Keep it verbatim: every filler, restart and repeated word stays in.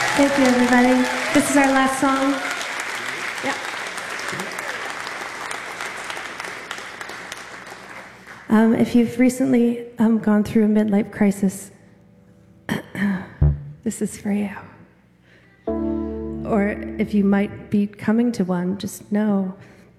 Thank you, everybody. This is our last song. Yeah. Um, if you've recently um, gone through a midlife crisis, this is for you. Or if you might be coming to one, just know